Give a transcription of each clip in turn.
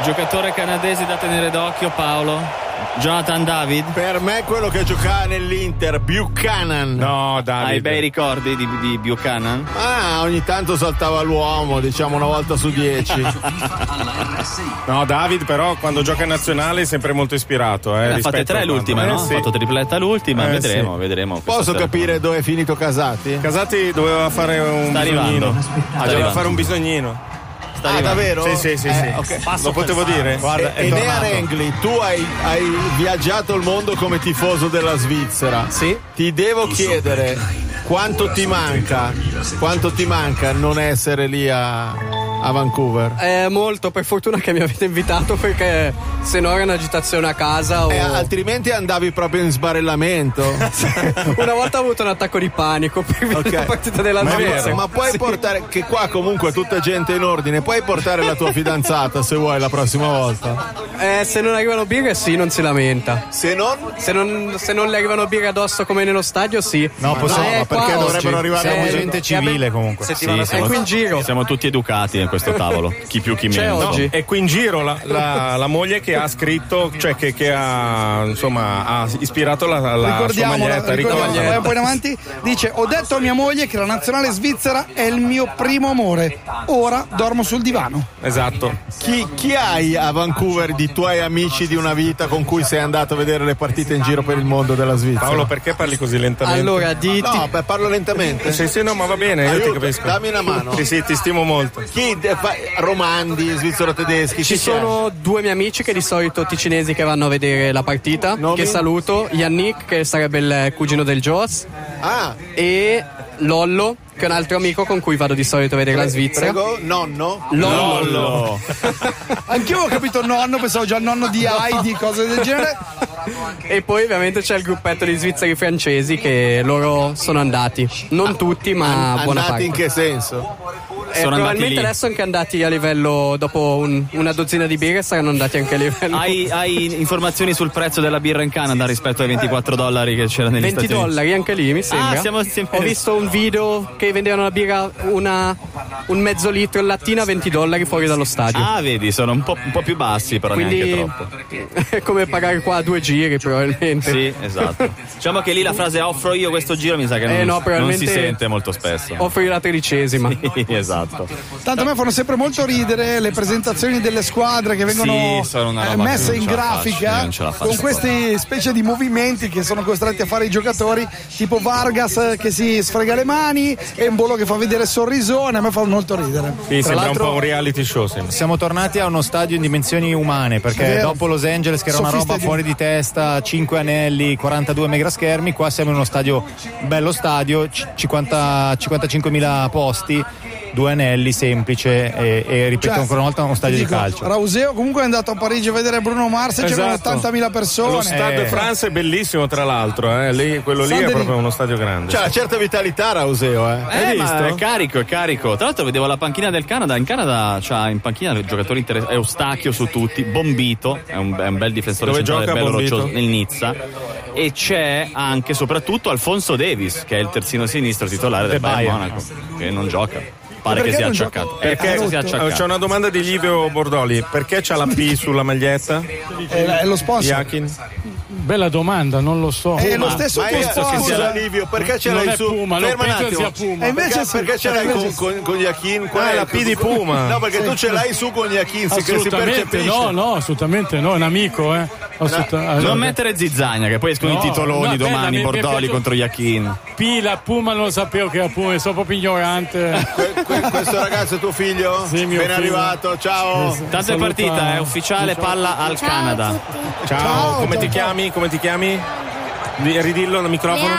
Giocatore canadese da tenere d'occhio, Paolo. Jonathan David? Per me quello che giocava nell'Inter, Buchanan. No, David. Hai bei ricordi di Buchanan? Ogni tanto saltava l'uomo, diciamo una volta su 10. No, David però quando gioca in nazionale è sempre molto ispirato. Ha fatto 3 l'ultima, no? Ha Sì. fatto tripletta l'ultima, vedremo. Posso capire dove è finito Casati? Casati doveva fare un bisognino. Doveva fare un bisognino. Davvero? Sì. Okay. Lo potevo dire? Guarda, e Nea Rengli, tu hai viaggiato il mondo come tifoso della Svizzera. Sì. Ti devo chiedere quanto ti manca non essere lì a Vancouver? Molto, per fortuna che mi avete invitato, perché se no era un'agitazione a casa altrimenti andavi proprio in sbarellamento. Una volta ho avuto un attacco di panico per vedere la partita della Svizzera. Ma puoi portare, che qua comunque è tutta gente in ordine, puoi portare la tua fidanzata se vuoi la prossima volta? Se non arrivano birre sì, non si lamenta. Se non le arrivano birre addosso come nello stadio sì. No, possiamo, perché dovrebbero arrivare siamo gente civile comunque. È qui in giro. Siamo tutti educati in questo tavolo, chi più chi meno. Oggi. È qui in giro la moglie che ha scritto, cioè che ha insomma ha ispirato la sua maglietta. Vai un po' in avanti. Dice: ho detto a mia moglie che la nazionale svizzera è il mio primo amore. Ora dormo sul divano. Esatto. Chi hai a Vancouver di tuoi amici di una vita con cui sei andato a vedere le partite in giro per il mondo della Svizzera? Paolo, perché parli così lentamente? Allora, parlo lentamente. Sì, no, ma va bene, io ti capisco. Dammi una mano. Sì, ti stimo molto. Romandi, svizzero-tedeschi. Ci sono 2 miei amici che di solito ticinesi che vanno a vedere la partita. Nomi? Che saluto. Yannick, che sarebbe il cugino del Jos. E Lollo, che è un altro amico con cui vado di solito a vedere la Svizzera. Prego, nonno. Lollo. Anch'io ho capito nonno, pensavo già al nonno di Heidi, cose del genere. E poi ovviamente c'è il gruppetto di svizzeri francesi che loro sono andati. Non tutti, ma buona parte. Andati in che senso? Probabilmente adesso anche andati a livello, dopo una dozzina di birre saranno andati anche a livello. Hai informazioni sul prezzo della birra in Canada rispetto ai $24 che c'era negli Stati Uniti? $20 anche lì, mi sembra. Ho visto un video che vendevano la birra un mezzo litro in lattina a $20 fuori dallo stadio. Vedi, sono un po' più bassi, però quindi neanche troppo. È come pagare qua 2 giri probabilmente. Sì, esatto. Diciamo che lì la frase offro io questo giro mi sa che non si sente molto spesso. Offro io la 13ª. Sì, esatto. Tanto a me fanno sempre molto ridere le presentazioni delle squadre che vengono messe in grafica con queste specie di movimenti che sono costretti a fare i giocatori, tipo Vargas che si sfrega le mani e Embolo che fa vedere il sorrisone. A me fa molto ridere. Sì, sembra un po' un reality show. Siamo tornati a uno stadio in dimensioni umane, perché dopo Los Angeles, che era una roba fuori di testa, 5 anelli, 42 megaschermi, qua siamo in uno stadio, bello stadio, 55.000 posti, 2 anelli, semplice e ripeto ancora una volta uno stadio di calcio. Rauseo comunque è andato a Parigi a vedere Bruno Mars e c'erano 80.000 persone. Lo Stade de France è bellissimo, tra l'altro, quello lì è proprio uno stadio grande. C'ha una certa vitalità Rauseo, Hai visto? Ma è carico. Tra l'altro vedevo la panchina del Canada. In Canada c'ha in panchina il giocatore interessanti. Eustachio su tutti, Bombito è un bel difensore. Dove centrale, gioca bello Bombito? roccioso, nel Nizza. E c'è anche soprattutto Alfonso Davis, che è il terzino sinistro titolare del Bayern Monaco, che non gioca. Pare che sia acciaccato. C'è una domanda di Livio Bordoli: perché c'ha la P sulla maglietta? È lo sponsor. Yakin? Bella domanda, non lo so. È lo stesso tuo sponsor. Livio, perché ce l'hai su? Puma, ferma un attimo. Puma. E invece perché ce l'hai con Yakin? Qual è la P di Puma? No, perché tu ce l'hai su con Yakin, che si percepisce. No, assolutamente no, è un amico, Non mettere zizzagna, che poi escono i titoloni domani, Bordoli contro Yakin. La Puma non lo sapevo che era Puma, sono proprio ignorante. Questo ragazzo è tuo figlio? Sì, mio Appena figlio. arrivato, ciao. Tanto è partita, è ufficiale, palla al Canada. Ciao, come ti chiami? Ridillo al microfono.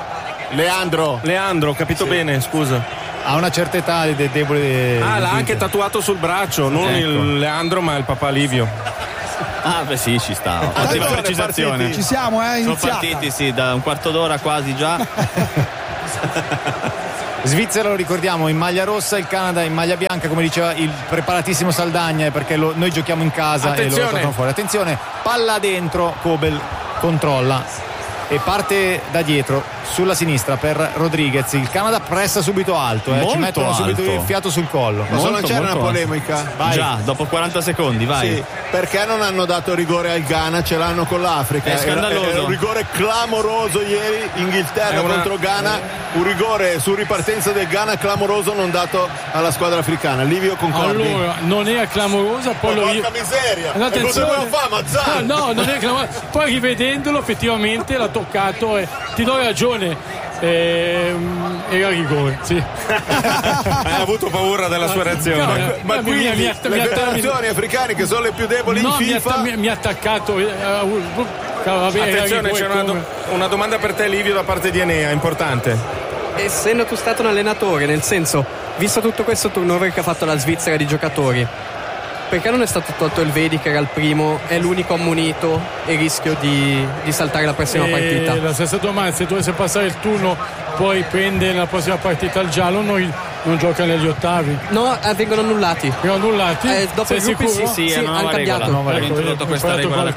Leandro, capito bene, scusa. Ha una certa età ed è debole. L'ha anche tatuato sul braccio, non il Leandro ma il papà Livio. Beh sì, ci sta. Ottima precisazione. Ci siamo, Sono partiti, da un quarto d'ora quasi già. Svizzera, lo ricordiamo, in maglia rossa, il Canada in maglia bianca, come diceva il preparatissimo Saldagna, perché noi giochiamo in casa e loro tornano fuori. Attenzione, palla dentro, Kobel controlla e parte da dietro. sulla sinistra per Rodriguez. Il Canada pressa subito alto, ci mettono subito il fiato sul collo. Posso lanciare una polemica? Vai. Già, dopo 40 secondi, vai. Sì, perché non hanno dato rigore al Ghana? Ce l'hanno con l'Africa. È scandaloso. Era un rigore clamoroso ieri, Inghilterra contro Ghana, un rigore su ripartenza del Ghana clamoroso non dato alla squadra africana. Livio, concordi? Allora, non era clamorosa, poi porca miseria! Cosa devo fare, Mazzarri? No, non è clamorosa. Poi rivedendolo effettivamente l'ha toccato e ti do ragione. Era rigore, sì. Hai avuto paura della sua reazione? Ma quindi le federazioni africane che sono le più deboli in FIFA mi ha attaccato. Attenzione, c'è una domanda per te, Livio, da parte di Enea, importante. Essendo tu stato un allenatore, nel senso, visto tutto questo turnover che ha fatto la Svizzera di giocatori, perché non è stato tolto il Vedi che era il primo, è l'unico ammonito e rischio di saltare la prossima partita? La stessa domanda, se dovesse passare il turno poi prende la prossima partita il giallo, non gioca negli ottavi? No, vengono annullati. Dopo i gruppi sì, hanno cambiato. Hanno introdotto questa regola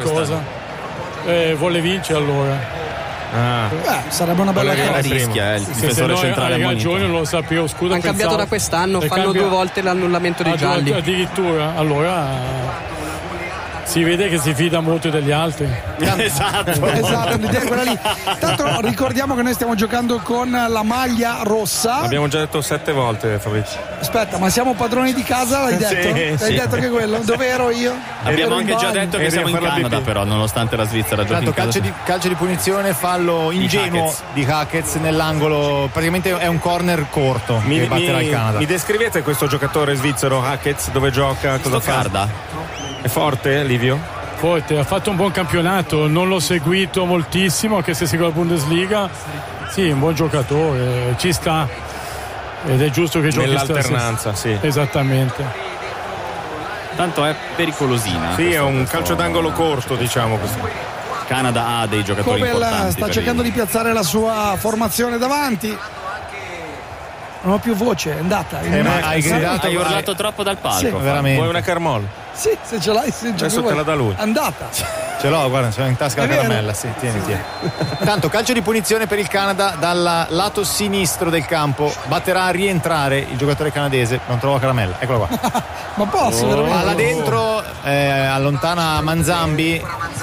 vuole vincere allora. Sarebbe una bella cosa. Rischia il difensore centrale. Hai ragione, non lo sapevo. Scusa, hanno cambiato da quest'anno, fanno 2 volte l'annullamento dei gialli. Addirittura, allora si vede che si fida molto degli altri. Esatto, l'idea è quella lì. Tanto ricordiamo che noi stiamo giocando con la maglia rossa. Abbiamo già detto 7 volte, Fabrizio. Aspetta, ma siamo padroni di casa? L'hai detto? Sì. Detto che quello? Dove ero io? Abbiamo anche già detto che siamo in Canada, però, nonostante la Svizzera giochi in casa. Calcio di punizione, fallo ingenuo di Hackett nell'angolo. Praticamente è un corner corto che batterà il Canada. Mi descrivete questo giocatore svizzero, Hackett, dove gioca? Cosa fa? È forte, Livio? Forte, ha fatto un buon campionato, non l'ho seguito moltissimo, anche se seguo la Bundesliga. Sì, un buon giocatore, ci sta ed è giusto che giochi nell'alternanza, sì. Esattamente. Tanto è pericolosina. Sì, è un calcio d'angolo corto, diciamo così. Canada ha dei giocatori importanti. Sta cercando di piazzare la sua formazione davanti. Non ho più voce, è andata. Hai urlato troppo dal palco. Sì, veramente. Vuoi una Carmol? Sì, se ce l'hai, adesso te la dà lui. Andata. Ce l'ho, guarda, ce l'ho in tasca la caramella, sì, tieni. Tanto calcio di punizione per il Canada dal lato sinistro del campo. Batterà a rientrare il giocatore canadese. Non trovo caramella, eccolo qua. Ma posso veramente? Là dentro allontana Manzambi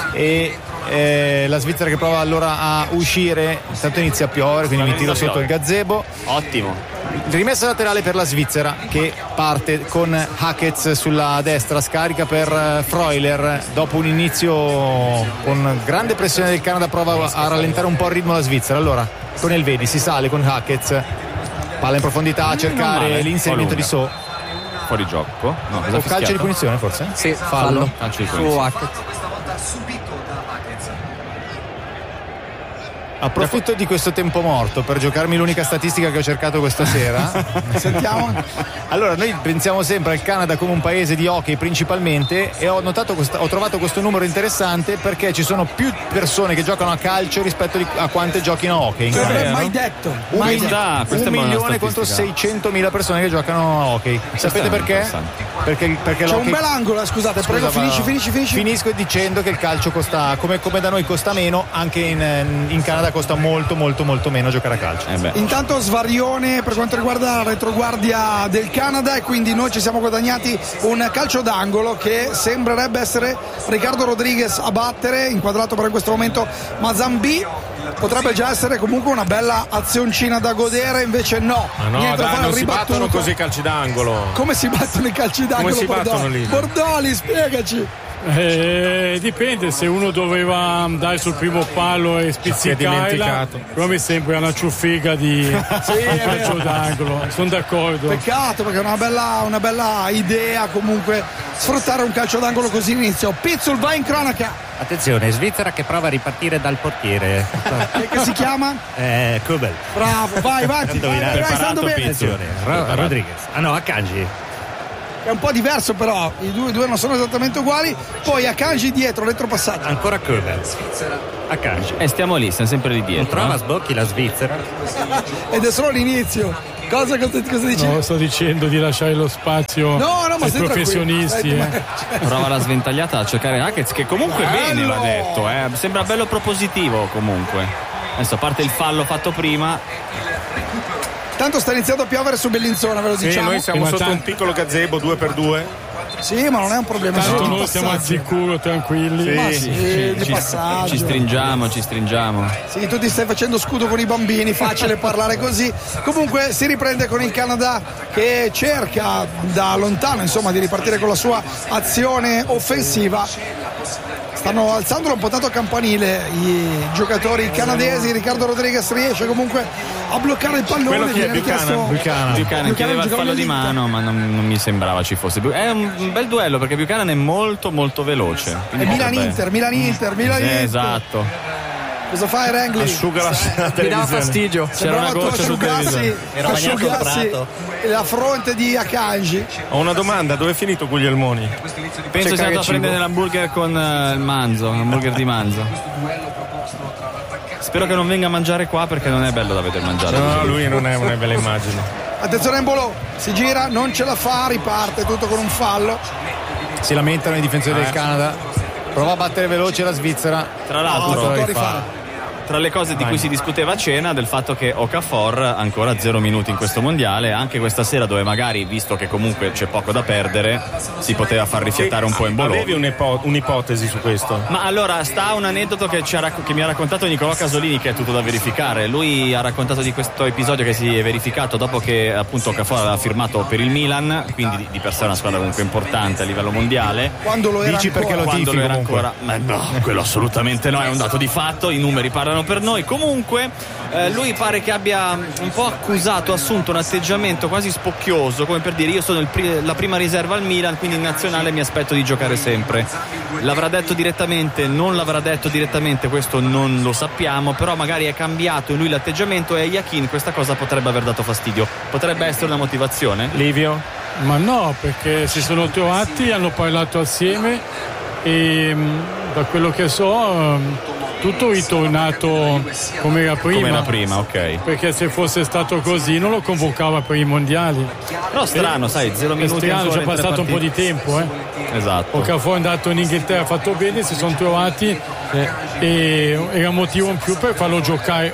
e la Svizzera che prova allora a uscire. Intanto inizia a piovere, quindi mi tiro sotto il gazebo. Ottimo. Rimessa laterale per la Svizzera che parte con Hackett sulla destra, scarica per Freuler dopo un inizio con grande pressione del Canada, prova a rallentare un po' il ritmo la Svizzera. Allora con Elvedi si sale con Hackett, palla in profondità a cercare l'inserimento di So. Fuori gioco. No, o calcio di punizione forse? Sì, fallo. Calcio di punizione. Su Hackett. Approfitto di questo tempo morto per giocarmi l'unica statistica che ho cercato questa sera. Sentiamo. Allora, noi pensiamo sempre al Canada come un paese di hockey principalmente, e ho trovato questo numero interessante perché ci sono più persone che giocano a calcio rispetto a quante giochino a hockey. Mai detto. 1 milione contro 600.000 persone che giocano a hockey. Sapete perché? Perché c'è un bel angolo, scusate, prego, finisci. Finisco dicendo che il calcio costa, come da noi costa meno, anche in Canada costa molto meno giocare a calcio. Intanto svarione per quanto riguarda la retroguardia del Canada, e quindi noi ci siamo guadagnati un calcio d'angolo che sembrerebbe essere Ricardo Rodriguez a battere, inquadrato per in questo momento Mazambi. Potrebbe già essere comunque una bella azioncina da godere, invece no. Niente, non si battono così i calci d'angolo. Come si battono i calci d'angolo? Come si battono lì? Bordoli, spiegaci. Dipende, se uno doveva andare sul primo palo e spizzicarla, però mi sembra una ciuffiga di calcio d'angolo, sono d'accordo. Peccato, perché è una bella idea comunque sfruttare un calcio d'angolo così inizio. Pizzul va in cronaca. Attenzione, Svizzera che prova a ripartire dal portiere. Che si chiama? Kubel. Bravo, vai avanti. Vai, stando bene. Attenzione, Rodriguez. Akanji. È un po' diverso, però i due non sono esattamente uguali. Poi Akanji dietro, retropassaggio. Ancora Kubel. Akanji. E stiamo lì dietro. Non trova sbocchi la Svizzera. Ed è solo l'inizio. Cosa dici? No, sto dicendo di lasciare lo spazio ai professionisti. Prova la sventagliata a cercare Hackett, che comunque bene, va detto. Sembra bello propositivo comunque. Adesso a parte il fallo fatto prima. Tanto sta iniziando a piovere su Bellinzona, ve lo diciamo. Noi siamo sotto un piccolo gazebo 2x2. Sì, ma non è un problema. Tanto noi siamo al sicuro, tranquilli. Ci stringiamo. Sì, tu ti stai facendo scudo con i bambini, facile parlare così. Comunque si riprende con il Canada che cerca da lontano, insomma, di ripartire con la sua azione offensiva. Stanno alzando un po' tanto campanile i giocatori canadesi. Riccardo Rodriguez riesce comunque a bloccare il pallone. Quello che è Buchanan chiedeva il fallo di mano, ma non mi sembrava ci fosse. È un bel duello perché Buchanan è molto molto veloce. È Milan-Inter. Esatto. Cosa fai, Rengli? Asciuga la televisione. Mi dava fastidio. C'era una goccia sul televisore. Asciugassi la fronte di Akanji. Ho una domanda, dove è finito Guglielmoni? Penso sia andato a prendere l'hamburger con il manzo, l'hamburger di manzo. Spero che non venga a mangiare qua perché non è bello da vedere mangiare. No, lui non è una bella immagine. Attenzione Embolo, si gira, non ce la fa, riparte tutto con un fallo. Si lamentano i difensori del Canada. Prova a battere veloce la Svizzera. Tra l'altro, tra le cose di cui si discuteva a cena, del fatto che Okafor ancora 0 minuti in questo mondiale, anche questa sera dove magari, visto che comunque c'è poco da perdere, si poteva far rifiatare un po' in Embolo. Avevi un'ipotesi su questo? Ma allora sta un aneddoto che mi ha raccontato Nicolò Casolini, che è tutto da verificare. Lui ha raccontato di questo episodio che si è verificato dopo che appunto Okafor aveva firmato per il Milan, quindi di per sé è una squadra comunque importante a livello mondiale. Quando lo era Dici perché lo tifi comunque? Ma no, quello assolutamente no, è un dato di fatto, i numeri parlano per noi. Comunque lui pare che abbia un po' assunto un atteggiamento quasi spocchioso, come per dire: io sono la prima riserva al Milan, quindi in nazionale mi aspetto di giocare sempre. L'avrà detto direttamente, non l'avrà detto direttamente, questo non lo sappiamo, però magari è cambiato in lui l'atteggiamento e a Yakin questa cosa potrebbe aver dato fastidio. Potrebbe essere una motivazione? Livio? Ma no, perché si sono trovati, hanno parlato assieme e da quello che so tutto ritornato come era prima. Ok. Perché se fosse stato così non lo convocava per i mondiali. No, strano, sai, 0 minuti. Strano, c'è passato un po' di tempo, Esatto. Okafor è andato in Inghilterra, ha fatto bene, si sono trovati e era un motivo in più per farlo giocare.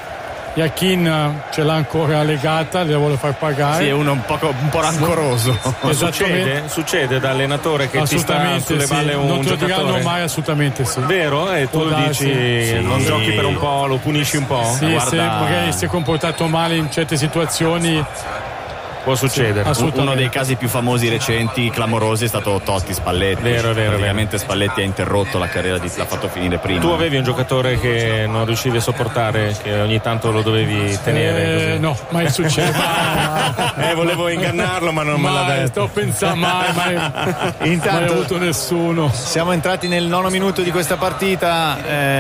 Yakin ce l'ha ancora legata, le vuole far pagare. Sì, è uno un po' rancoroso. Succede da allenatore che ti sta sulle balle un non te lo giocatore. diranno mai, assolutamente sì. Vero? E tu dici non giochi per un po', lo punisci un po'? Sì, se magari si è comportato male in certe situazioni. Può succedere. Uno dei casi più famosi recenti, clamorosi, è stato Totti Spalletti. Vero. Praticamente Spalletti ha interrotto la carriera l'ha fatto finire prima. Tu avevi un giocatore che non riuscivi a sopportare, che ogni tanto lo dovevi tenere? No, mai succede. Volevo ingannarlo, ma non me l'ha detto. Sto pensando mai Intanto avuto nessuno. siamo entrati nel 9 minuto di questa partita,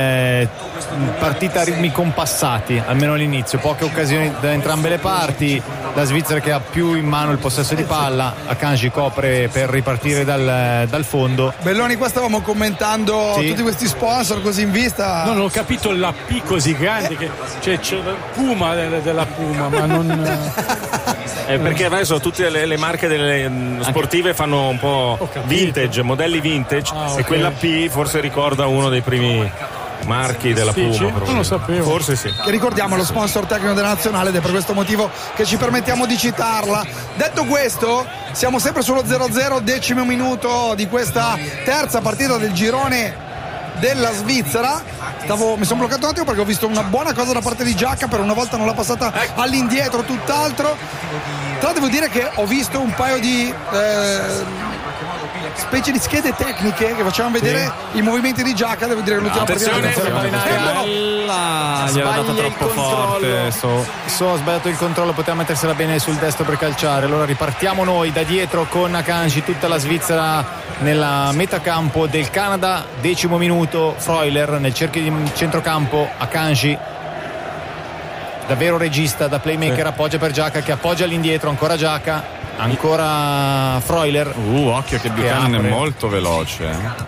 partita a ritmi compassati, almeno all'inizio, poche occasioni da entrambe le parti. La Svizzera che ha più in mano il possesso di palla, Akanji copre per ripartire dal fondo. Belloni, qua stavamo commentando tutti questi sponsor così in vista. No, non ho capito la P così grande che c'è la Puma della Puma, ma non perché adesso tutte le marche delle sportive fanno un po' vintage, modelli vintage, e quella P forse ricorda uno dei primi marchi della Puma. Non lo sapevo. Forse sì. Che ricordiamo lo sponsor tecnico della nazionale ed è per questo motivo che ci permettiamo di citarla. Detto questo, siamo sempre sullo 0-0, 10° minuto di questa terza partita del girone della Svizzera. Mi sono bloccato un attimo perché ho visto una buona cosa da parte di Giacca, per una volta non l'ha passata all'indietro, tutt'altro. Però devo dire che ho visto un paio di specie di schede tecniche che facevano vedere i movimenti di Giacca. Devo dire che l'ultima gli era dato troppo forte. Ha sbagliato il controllo, poteva mettersela bene sul destro per calciare. Allora ripartiamo noi da dietro con Akanji, tutta la Svizzera nella metacampo del Canada. 10° minuto, Freuler nel cerchio di centrocampo, Akanji davvero regista, da playmaker, appoggia per Giacca che appoggia all'indietro, ancora Giacca, ancora Freuler. Occhio che Buchanan è molto veloce.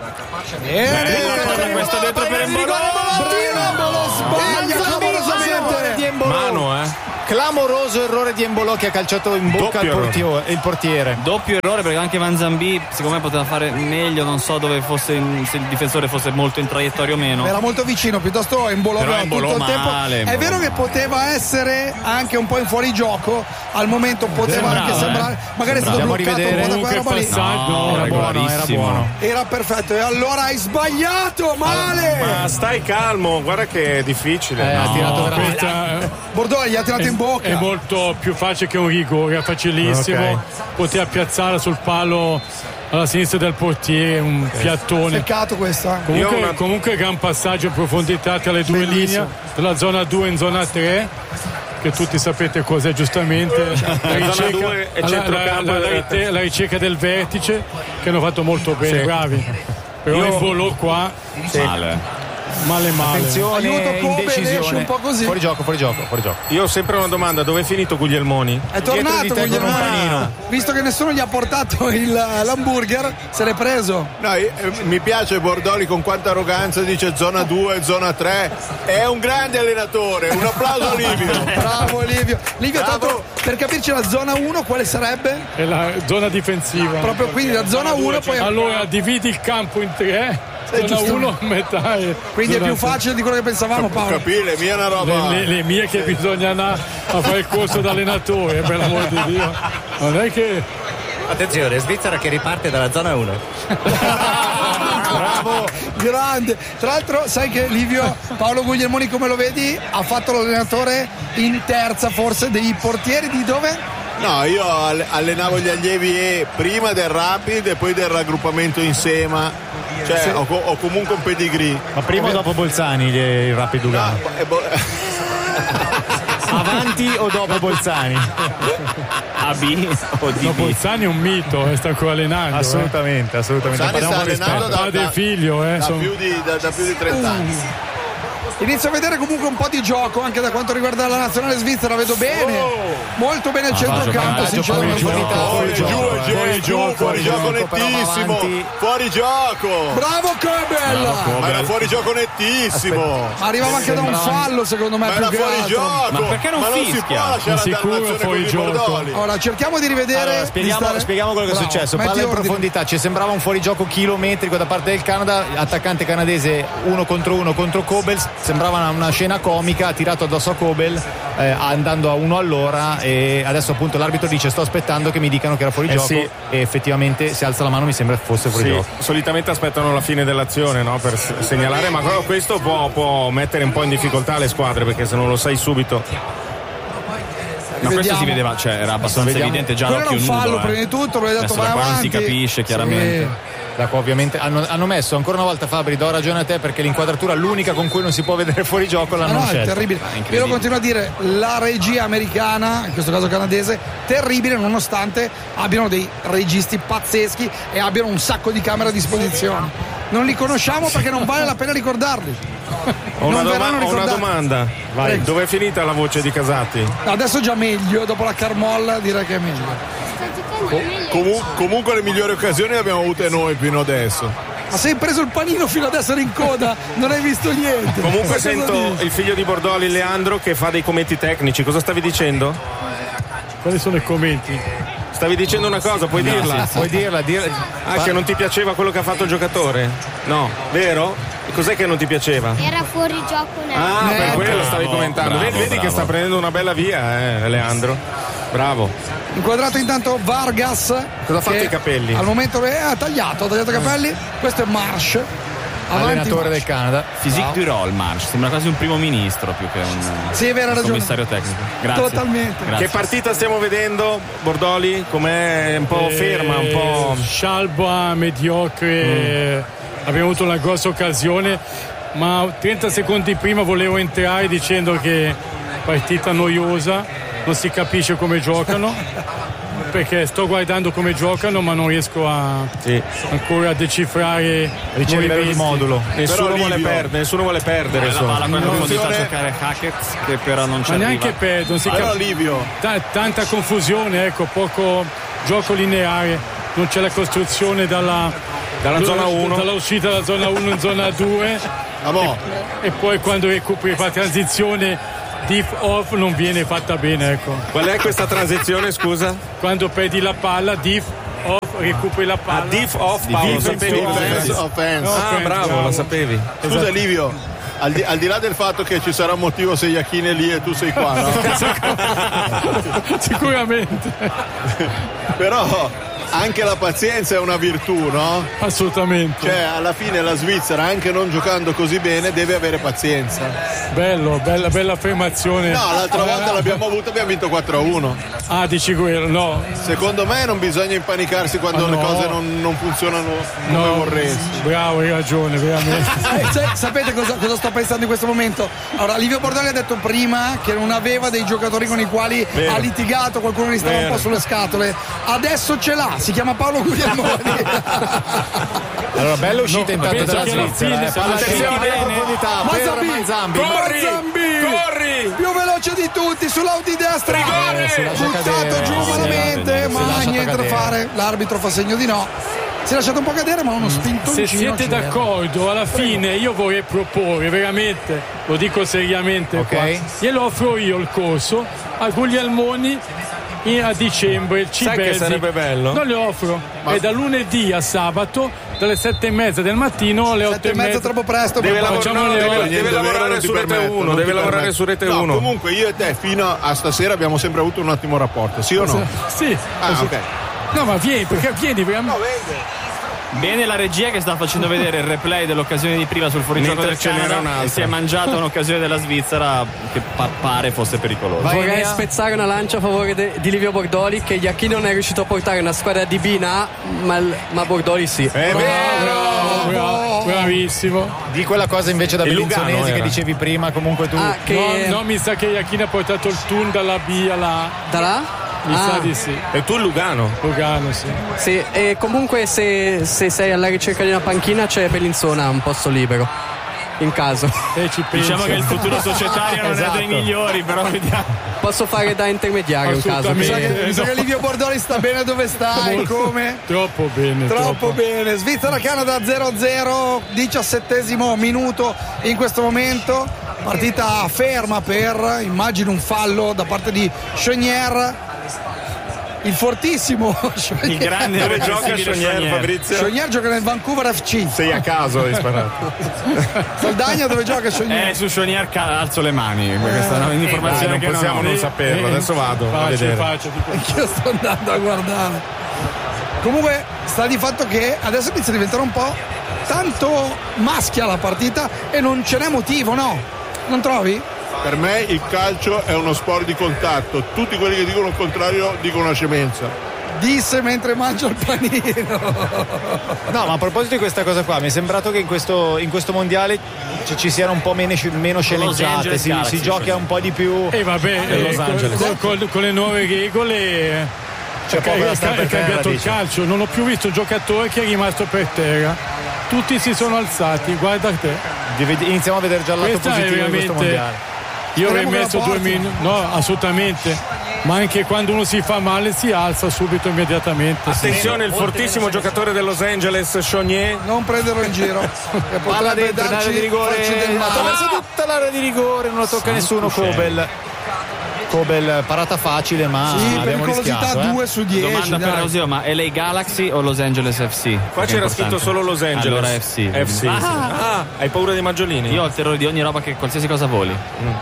Questo dentro per Embolo. Sbaglia clamorosamente. Mano, Clamoroso errore di Embolo che ha calciato in bocca il portiere. Doppio errore perché anche Manzambì secondo me poteva fare meglio, non so dove fosse, se il difensore fosse molto in traiettoria o meno. Era molto vicino, piuttosto Embolo aveva tutto il tempo. È vero che poteva essere anche un po' in fuorigioco, al momento poteva anche sembrare, magari è stato bloccato un po' da quella roba lì. No, era buono. Era perfetto e allora hai sbagliato male. Ma stai calmo, guarda che è difficile. Ha tirato veramente. Bordoli gli ha tirato in bocca. È molto più facile che un rigore, è facilissimo. Okay. Poteva piazzare sul palo alla sinistra del portiere, un piattone. Peccato questa. Comunque gran passaggio in profondità tra le due linee, dalla zona 2 in zona 3, che tutti sapete cos'è giustamente. La ricerca del vertice, che hanno fatto molto bene, bravi. Però il volo qua male. Attenzione, indecisione. Un po' così. Fuori gioco. Io ho sempre una domanda: dove è finito Guglielmoni? È tornato Guglielmoni. Visto che nessuno gli ha portato l'hamburger, se l'è preso. No, mi piace Bordoli con quanta arroganza dice zona 2, zona 3. È un grande allenatore. Un applauso a Livio. Bravo Livio. Tanto per capirci la zona 1 quale sarebbe? È la zona difensiva. Proprio quindi la zona 1 poi. Allora dividi il campo in 3. Zona 1 a metà. Quindi è più facile di quello che pensavamo, Paolo. Capire, mia è una roba. Le mie che bisogna andare a fare il corso da allenatore, per l'amor di Dio. Non è che. Attenzione, Svizzera che riparte dalla zona 1. Bravo, grande. Tra l'altro sai che Livio, Paolo Guglielmoni come lo vedi ha fatto l'allenatore in terza forse dei portieri di dove? No, io allenavo gli allievi prima del Rapid e poi del raggruppamento in Sema. Cioè sì. Ho comunque un pedigree. Ma prima o dopo Bolzani il Rapid Lugano? Avanti o dopo Bolzani? AB o DB? No, Bolzani è un mito, sta ancora allenando. Assolutamente. Bolzani sta allenando da figlio, da più di 30 anni. Inizio a vedere comunque un po' di gioco anche da quanto riguarda la nazionale svizzera, vedo bene, molto bene il centrocampo, sinceramente. Fuori gioco nettissimo, fuori gioco. Bravo Kobel! Ma era fuori gioco nettissimo. Arrivava anche da un fallo secondo me. Ma era fuori gioco. Ma perché non fischia? Sicuro fuori gioco. Ora cerchiamo di rivedere. Spieghiamo quello che è successo. Palla in profondità, ci sembrava un fuorigioco chilometrico da parte del Canada, attaccante canadese 1 contro Kobel. Sembrava una scena comica, ha tirato addosso a Kobel andando a 1 all'ora e adesso appunto l'arbitro dice sto aspettando che mi dicano che era fuori gioco e effettivamente se alza la mano mi sembra fosse fuori gioco. Solitamente aspettano la fine dell'azione, no? Per segnalare, ma questo può mettere un po' in difficoltà le squadre perché se non lo sai subito. Ma questo si vedeva, cioè era abbastanza evidente già l'occhio nudo. Quello era un fallo prima di tutto, l'ho detto vai avanti. Non si capisce chiaramente. Ovviamente hanno messo ancora una volta Fabri, do ragione a te perché l'inquadratura l'unica con cui non si può vedere fuori gioco l'hanno scelta. È terribile. Io lo continuo a dire, la regia americana, in questo caso canadese, terribile nonostante abbiano dei registi pazzeschi e abbiano un sacco di camere a disposizione. Non li conosciamo perché non vale la pena ricordarli. Ho una domanda. Vai. Dove è finita la voce di Casati? Adesso già meglio, dopo la Carmolla direi che è meglio. Comunque le migliori occasioni le abbiamo avute noi fino adesso. Ma sei preso il panino fino adesso eri in coda, non hai visto niente. Comunque sento il figlio di Bordoli, Leandro, che fa dei commenti tecnici. Cosa stavi dicendo? Quali sono i commenti? Stavi dicendo una cosa, puoi dirla? Puoi dirla. Che non ti piaceva quello che ha fatto il giocatore? No, vero? Cos'è che non ti piaceva? Era fuori gioco per quello stavi commentando. Vedi che sta prendendo una bella via, Leandro. Bravo. Inquadrato intanto Vargas. Cosa ha fatto i capelli? Al momento ha tagliato i capelli. Questo è Marsh, allenatore del Canada. Physique du rôle Marsh, sembra quasi un primo ministro più che un commissario tecnico. Grazie. Totalmente. Grazie. Che partita stiamo vedendo, Bordoli? Com'è? Un po' ferma, un po'. Scialba, mediocre. Abbiamo avuto una grossa occasione, ma 30 secondi prima volevo entrare dicendo che partita noiosa, non si capisce come giocano, perché sto guardando come giocano ma non riesco ancora a decifrare il modulo. Nessuno vuole perdere. La profondità a giocare Hackett che però non c'è. Ma neanche perdono, tanta confusione, poco gioco lineare, non c'è la costruzione dalla zona 1, dall'uscita dalla zona 1 in zona 2 e poi quando recuperi la transizione diff off non viene fatta bene, ecco. Qual è questa transizione, scusa? Quando perdi la palla, diff off, recuperi la palla. Diff off, Paolo, lo sapevi? Offense. Ah, bravo, lo sapevi. Scusa Livio, al di là del fatto che ci sarà un motivo se Iachini è lì e tu sei qua, no? Sicuramente. Però anche la pazienza è una virtù, no? Assolutamente. Cioè, alla fine la Svizzera, anche non giocando così bene, deve avere pazienza. Bello, bella affermazione. No, l'altra volta l'abbiamo avuta, abbiamo vinto 4-1. Ah, dici quello, no. Secondo me non bisogna impanicarsi quando le cose non funzionano come vorresti. Bravo, hai ragione, veramente. Sapete cosa sto pensando in questo momento? Allora, Livio Bordoli ha detto prima che non aveva dei giocatori con i quali ha litigato, qualcuno gli stava un po' sulle scatole. Adesso ce l'ha, si chiama Paolo Guglielmoni. Allora, bella uscita intanto della Svizzera. Attenzione alla profondità per Manzambi. Corri! Più veloce di tutti, sull'auto di destra. Buttato giù malamente, ma niente da fare. L'arbitro fa segno di no. Si è lasciato un po' cadere, ma uno spintoncino. Se siete d'accordo, alla fine io vorrei proporre veramente, lo dico seriamente, okay, qua, glielo offro io il corso a Guglielmoni a dicembre. Sai che sarebbe bello? Non le offro. È da lunedì a sabato, dalle 7:30 del mattino alle 8:30. Troppo presto. Deve lavorare su Rete 1. Deve lavorare su Rete 1. Comunque io e te fino a stasera abbiamo sempre avuto un ottimo rapporto, sì o no? Sì. Ok. No, ma vieni veramente. No, vede. Bene la regia che sta facendo vedere il replay dell'occasione di prima sul fuorigioco del Canada e si è mangiata un'occasione della Svizzera che pare fosse pericolosa. Vorrei spezzare una lancia a favore di Livio Bordoli, che Iachini non è riuscito a portare una squadra di B in A, ma Bordoli sì. È vero! Bravissimo. Di quella cosa invece da Bellinzonesi che dicevi prima, comunque tu. No, mi sa che Iachini ha portato il Thun dalla B alla A. Dalla? Mi sa di sì. E tu Lugano? Lugano, sì. Sì, e comunque se sei alla ricerca di una panchina c'è Bellinzona un posto libero. In caso. Diciamo che il futuro societario non è dei migliori, però vediamo. Posso fare da intermediario in caso. Mi sa che Livio Bordoli sta bene dove sta e come? Troppo bene. Troppo bene. Svizzera-Canada 0-0, 17° minuto in questo momento. Partita ferma per, immagino, un fallo da parte di Chenier. Il fortissimo Chenier. Il grande dove gioca Chenier, Fabrizio? Chenier gioca nel Vancouver FC. Sei a caso hai sparato. Saldagna dove gioca Chenier? Su Chenier alzo le mani. Questa è un'informazione non possiamo non saperlo. Adesso vado a vedere. Io sto andando a guardare. Comunque sta di fatto che adesso inizia a diventare un po' tanto maschia la partita e non ce n'è motivo, no? Non trovi? Per me il calcio è uno sport di contatto. Tutti quelli che dicono il contrario dicono una scemenza. Disse mentre mangia il panino. No, ma a proposito di questa cosa qua, mi è sembrato che in questo mondiale ci siano un po' meno sceneggiate, si giochi un po' di più. E Los Angeles. Con le nuove regole è cambiato il calcio. Non ho più visto un giocatore che è rimasto per terra. Tutti si sono alzati, guarda te. Iniziamo a vedere già il lato positivo di questo mondiale. Io avrei messo 2 minuti. No, assolutamente. Ma anche quando uno si fa male si alza subito immediatamente. Attenzione, il fortissimo giocatore del Los Angeles, Chenier. Non prenderlo in giro. Palla dentro l'area di rigore. Attraverso tutta l'area di rigore, non la tocca nessuno. Kobel parata facile, ma sì, abbiamo rischiato. 2 su 10. Domanda per Rosio, ma LA Galaxy o Los Angeles FC? Qua c'era scritto solo Los Angeles. Allora FC. Hai paura dei Maggiolini? Io ho il terrore di ogni roba che qualsiasi cosa voli.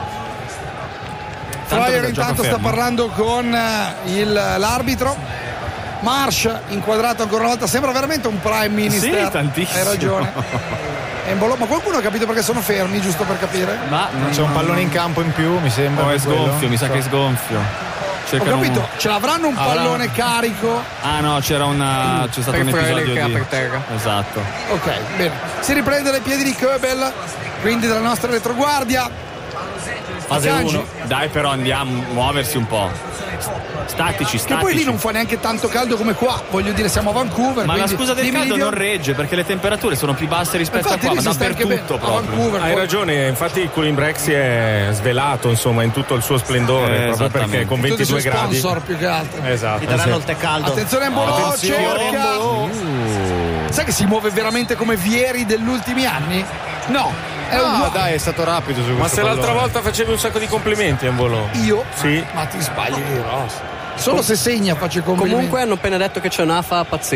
Fryer intanto sta parlando con l'arbitro. Marsh inquadrato ancora una volta, sembra veramente un prime minister. Sì, tantissimo. Hai ragione. Ma qualcuno ha capito perché sono fermi, giusto per capire? Ma c'è un pallone in campo in più, mi sembra. È sgonfio, mi sa che è sgonfio. Ho capito, ce l'avranno un pallone carico. Ah no, c'è stato un episodio per terra. Esatto. Ok, bene. Si riprende dai piedi di Kobel, quindi dalla nostra retroguardia. Fase 1. Dai, però andiamo a muoversi un po'. Statici. Che poi lì non fa neanche tanto caldo come qua, voglio dire, siamo a Vancouver. Ma la scusa del caldo non regge, perché le temperature sono più basse rispetto a qua, ma dappertutto proprio. Hai ragione, infatti il Cooling Break si è svelato, insomma, in tutto il suo splendore, proprio perché con 22 gradi. Sponsor più che altro. Esatto. Ti daranno il tè caldo. Attenzione Embolo, cerca. Sai che si muove veramente come Vieri degli ultimi anni? No. dai, è stato rapido su questo. Ma se pallone. l'altra volta facevi un sacco di complimenti a Embolo. Io? Sì. Ma ti sbagli di rosa. Solo se segna faccio i complimenti. Comunque hanno appena detto che c'è un'AFA pazzesca.